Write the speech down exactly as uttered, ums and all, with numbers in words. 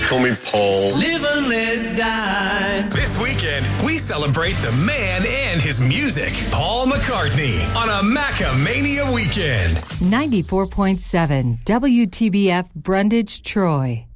call me Paul. Live and let die. This weekend, we celebrate the man and his music. Paul McCartney on a Macamania weekend. ninety-four point seven W T B F Brundage, Troy.